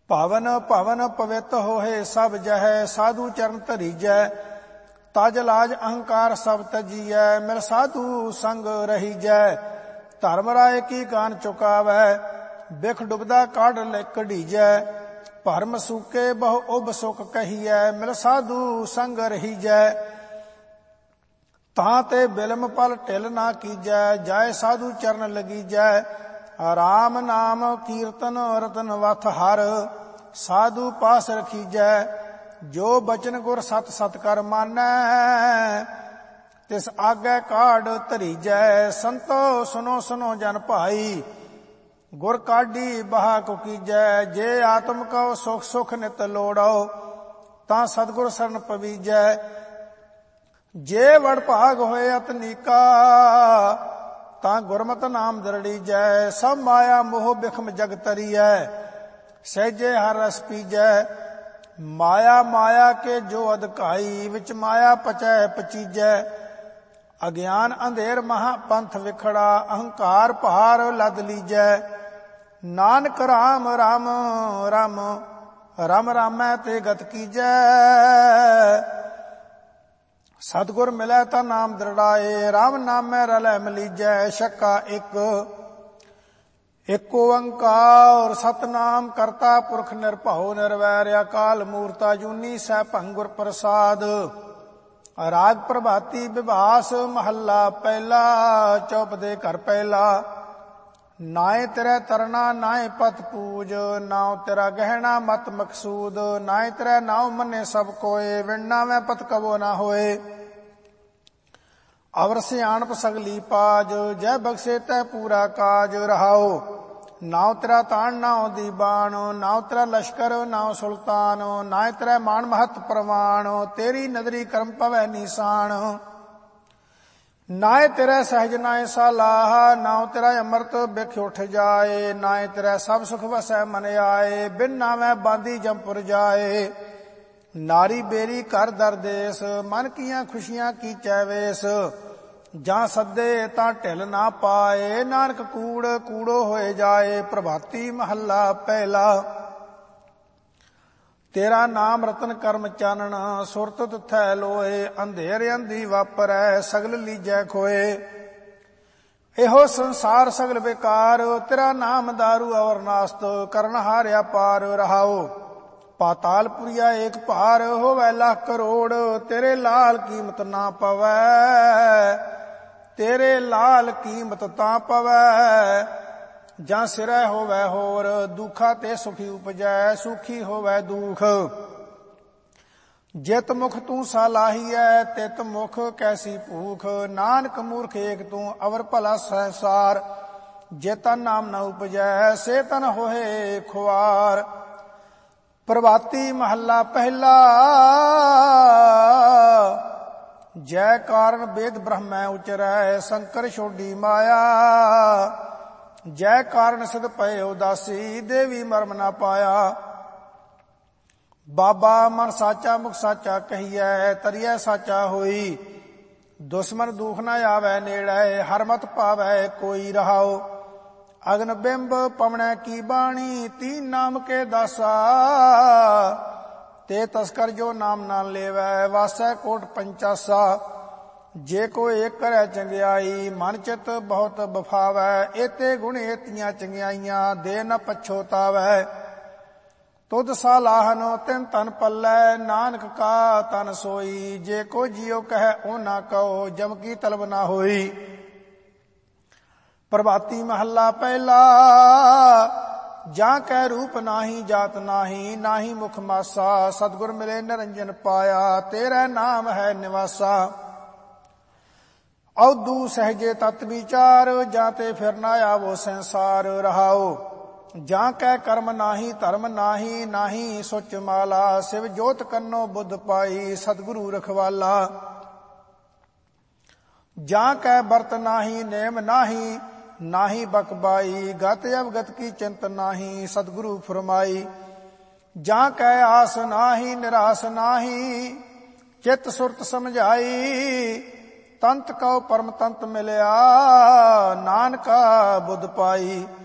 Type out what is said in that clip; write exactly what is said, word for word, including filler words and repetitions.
ਭਵਨ ਭਵਨ ਪਵਿੱਤ ਹੋਏ ਸਭ ਜਹੈ, ਸਾਧੂ ਚਰਨ ਧਰੀਜੈ। ਤਜ ਲਾਜ ਅਹੰਕਾਰ ਸਭ ਤਜੀਐ, ਮਿਲ ਸਾਧੂ ਸੰਗ ਰਹੀਜੈ। ਧਰਮ ਰਾਏ ਕੀ ਕਾਨ ਚੁਕਾਵੈ, ਬਿਖ ਡੁਬਦਾ ਕਾਢ ਲੈ ਕਢੀਜੈ। ਭਰਮ ਸੂਕੇ ਬਹੁ ਉਬ ਸੁਖ ਕਹੀਐ, ਮਿਲ ਸਾਧੂ ਸੰਗ ਰਹੀਜੈ। ਤਾਂ ਤੇ ਬਿਲਮ ਪਲ ਢਿਲ ਨਾ ਕੀਜੈ, ਜਾਏ ਸਾਧੂ ਚਰਨ ਲਗੀਜੈ। ਰਾਮ ਨਾਮ ਕੀਰਤਨ ਰਤਨ ਵਥ ਹਰ, ਸਾਧੂ ਪਾਸ ਰਖੀਜੈ। ਜੋ ਬਚਨ ਗੁਰ ਸਤ ਸਤ ਕਰ ਮਾਨੈ, ਤਿਸ ਆਗੇ ਕਾਢ ਧਰੀਜੈ। ਸੰਤੋ ਸੁਨੋ ਸੁਨੋ ਜਨ ਭਾਈ, ਗੁਰ ਕਾਢੀ ਬਹਾ ਕੋ ਕੀਜੈ। ਜੇ ਆਤਮ ਕਉ ਸੁਖ ਸੁਖ ਨਿਤ ਲੋੜੋ, ਤਾਂ ਸਤਿਗੁਰ ਸਰਨ ਪਵੀਜੈ। ਜੇ ਵਡ ਭਾਗ ਹੋਏ ਅਤਨੀਕਾ, ਤਾਂ ਗੁਰਮਤਿ ਨਾਮ ਦਰੜੀਜੈ। ਸਭ ਮਾਇਆ ਮੋਹ ਬਿਖਮ ਜਗ ਤਰੀਐ, ਸਹਿਜੇ ਹਰ ਰਸ ਪੀਜੈ। ਮਾਇਆ ਮਾਇਆ ਕੇ ਜੋ ਅਧਿਕਾਈ, ਵਿੱਚ ਮਾਇਆ ਪਚੈ ਪਚੀਜੈ। ਅਗਿਆਨ ਅੰਧੇਰ ਮਹਾ ਪੰਥ ਵਿਖੜਾ, ਅਹੰਕਾਰ ਭਾਰ ਲੱਦ ਲੀਜੈ। ਨਾਨਕ ਰਾਮ ਰਾਮ ਰਾਮ ਰਾਮ ਰਾਮੈ ਤੇ ਗਤ ਕੀਜੈ। ਸਤਿਗੁਰ ਮਿਲੈ ਤਾਂ ਨਾਮ ਦ੍ਰਿੜਾਏ, ਰਾਮ ਨਾਮੈ ਰਲੈ ਮਿਲੀਜੈ। ਛੱਕਾ ਇੱਕ ਇਕ ਓੰਕਾਰ ਸਤਨਾਮ ਕਰਤਾ ਪੁਰਖ ਨਿਰਭਉ ਨਿਰਵੈਰ ਅਕਾਲ ਮੂਰਤ ਅਜੂਨੀ ਸੈਭੰ ਗੁਰ ਪ੍ਰਸਾਦ। ਰਾਗ ਪ੍ਰਭਾਤੀ ਵਿਭਾਸ ਮਹੱਲਾ ਪਹਿਲਾ, ਚੌਪਦੇ ਘਰ ਪਹਿਲਾ। ਨਾਏ ਤੇਰੇ ਤਰਨਾ ਨਾਏ ਪਤ ਪੂਜ, ਨਾਉ ਤੇਰਾ ਗਹਿਣਾ ਮਤ ਮਕਸੂਦ। ਨਾਏ ਤੇਰੇ ਨਾਉ ਮੰਨੇ ਸਭ ਕੋਏ, ਵਿਣਨਾ ਮੈਂ ਪਤ ਕਬੋ ਨਾ ਹੋਏ। ਅਵਰ ਸਿਆਣਪ ਸਗਲੀ ਪਾਜ, ਜੈ ਬਖਸ਼ੇ ਤੈ ਪੂਰਾ ਕਾਜ ਰਹਾਓ। ਨਾਉ ਤੇਰਾ ਤਾਣ ਨਾਉ ਦੀ ਬਾਣ, ਨਾਉ ਤੇਰਾ ਲਸ਼ਕਰ ਨਾਉ ਸੁਲਤਾਨ। ਨਾਏ ਤੇਰਾ ਮਾਣ ਮਹਤ ਪ੍ਰਵਾਣ, ਤੇਰੀ ਨਦਰੀ ਕਰਮ ਪਵੈ ਨੀਸਾਨ। ਨਾਏ ਤੇਰਾ ਸਹਿਜ ਨਾਏ ਸਾਲਾਹ, ਨਾਉ ਤੇਰਾ ਅੰਮ੍ਰਿਤ ਬਿਖ ਉਠ ਜਾਏ। ਨਾਏ ਤੇਰਾ ਸਭ ਸੁਖ ਵਸੈ ਮਨ ਆਏ, ਬਿਨ ਨਾਵੇਂ ਬਾਂਦੀ ਜੰਪੁਰ ਜਾਏ। ਨਾਰੀ ਬੇਰੀ ਘਰ ਦਰ ਦੇਸ, ਮਨ ਕੀਆਂ ਖੁਸ਼ੀਆਂ ਕੀਚੈ ਵੇਸ। ਜਾਂ ਸੱਦੇ ਤਾਂ ਢਿਲ ਨਾ ਪਾਏ, ਨਾਨਕ ਕੂੜ ਕੂੜੋ ਹੋਏ ਜਾਏ। ਪ੍ਰਭਾਤੀ ਮਹੱਲਾ ਪਹਿਲਾ। ਤੇਰਾ ਨਾਮ ਰਤਨ ਕਰਮ ਚਾਨਣ, ਸੁਰਤ ਤੁਥੈ ਲੋਏ। ਅੰਧੇਰ ਅੰਧੀ ਵਾਪਰੈ, ਸਗਲ ਲੀਜੈ ਖੋਏ। ਇਹੋ ਸੰਸਾਰ ਸਗਲ ਬੇਕਾਰ, ਤੇਰਾ ਨਾਮ ਦਾਰੂ ਅਵਰ ਨਾਸਤ। ਕਰਨ ਹਾਰਿਆ ਪਾਰ ਰਹਾਓ। ਪਾਤਾਲਪੁਰੀਆ ਏਕ ਭਾਰ, ਹੋਵੈ ਲੱਖ ਕਰੋੜ। ਤੇਰੇ ਲਾਲ ਕੀਮਤ ਨਾ ਪਵੈ, ਤੇਰੇ ਲਾਲ ਕੀਮਤ ਤਾਂ ਪਵੈ। ਜਾਂ ਸਿਰੈ ਹੋਵੈ ਹੋਰ, ਦੁਖਾ ਤੇ ਸੁਖੀ ਉਪਜੈ। ਸੁਖੀ ਹੋਵੈ ਦੁਖ, ਜਿਤ ਮੁਖ ਤੂੰ ਸਾਲਾਹੀਐ। ਤਿਤ ਮੁਖ ਕੈਸੀ ਭੂਖ, ਨਾਨਕ ਮੂਰਖ ਏਕ ਤੂੰ ਅਵਰ ਭਲਾ ਸੰਸਾਰ। ਜੇ ਤਨ ਨਾਮ ਨ ਉਪਜੈ, ਸੇ ਤਨ ਹੋਏ ਖੁਆਰ। ਪ੍ਰਭਾਤੀ ਮਹੱਲਾ ਪਹਿਲਾ। ਜੈ ਕਾਰਨ ਵੇਦ ਬ੍ਰਹਮੈ ਉਚਰੈ, ਸ਼ੰਕਰ ਛੋਡੀ ਮਾਇਆ। ਜੈ ਕਾਰਨ ਸਿਧ ਪਏ ਉਦਾਸੀ, ਦੇਵੀ ਮਰਮ ਨਾ ਪਾਇਆ। ਬਾਬਾ ਮਨ ਸਾਚਾ ਮੁਖ ਸਾਚਾ ਕਹੀਐ, ਤਰੀਐ ਸਾਚਾ ਹੋਈ। ਦੁਸ਼ਮਨ ਦੁਖ ਨਾ ਆਵੈ ਨੇੜੇ, ਹਰਮਤ ਪਾਵੈ ਕੋਈ ਰਹਾਓ। ਅਗਨ ਬਿੰਬ ਪਵਣੈ ਕੀ ਬਾਣੀ, ਤੀਨ ਨਾਮ ਕੇ ਦਾਸਾ। ਤੇ ਤਸਕਰ ਜੋ ਨਾਮ ਨਾ ਲੇਵੈ, ਵਾਸੈ ਕੋਟ ਪੰਚਾਸਾ। ਜੇ ਕੋ ਏਕ ਕਰੈ ਚੰਗਿਆਈ, ਮਨ ਚਿਤ ਬਹੁਤ ਬਫਾਵੈ। ਏਤੇ ਗੁਣ ਏਤੀਆਂ ਚੰਗਿਆਈਆਂ, ਦੇ ਨ ਪਛੋਤਾਵੈ। ਤੁਧ ਸਾਲਾਹਨ ਤਿਨ ਤਨ ਪੱਲੈ, ਨਾਨਕ ਕਾ ਤਨ ਸੋਈ। ਜੇ ਕੋ ਜਿਉ ਕਹੈ ਓ ਨਾ ਕਹੋ, ਜਮ ਕੀ ਤਲਬ ਨਾ ਹੋਈ। ਪ੍ਰਭਾਤੀ ਮਹੱਲਾ ਪਹਿਲਾ। ਜਾਂ ਕੈ ਰੂਪ ਨਾਹੀ ਜਾਤ ਨਾਹੀ, ਨਾਹੀ ਮੁਖ ਮਾਸਾ। ਸਤਿਗੁਰ ਮਿਲੇ ਨਿਰੰਜਨ ਪਾਇਆ, ਤੇਰਾ ਨਾਮ ਹੈ ਨਿਵਾਸਾ। ਔਦੂ ਸਹਜੇ ਤਤ ਵਿਚਾਰ, ਜਾਂ ਤੇ ਫਿਰ ਨਾ ਆਵੋ ਸੰਸਾਰ ਰਹਾਓ। ਜਾਂ ਕੈ ਕਰਮ ਨਾਹੀ ਧਰਮ ਨਾਹੀ, ਨਾਹੀ ਸੁਚ ਮਾਲਾ। ਸਿਵ ਜੋਤ ਕੰਨੋ ਬੁੱਧ ਪਾਈ, ਸਤਿਗੁਰੂ ਰਖਵਾਲਾ। ਜਾਂ ਕੈ ਬਰਤ ਨਾਹੀ ਨੇਮ ਨਾਹੀ, ਨਾਹੀ ਬਕਬਾਈ। ਗਤ ਅਵਗਤ ਕੀ ਚਿੰਤ ਨਾਹੀ, ਸਤਿਗੁਰੂ ਫਰਮਾਈ। ਜਾਂ ਕੈ ਆਸ ਨਾਹੀ ਨਿਰਾਸ ਨਾਹੀ, ਚਿਤ ਸੁਰਤ ਸਮਝਾਈ। ਤੰਤ ਕਉ ਪਰਮ ਤੰਤ ਮਿਲਿਆ, ਨਾਨਕਾ ਬੁੱਧ ਪਾਈ।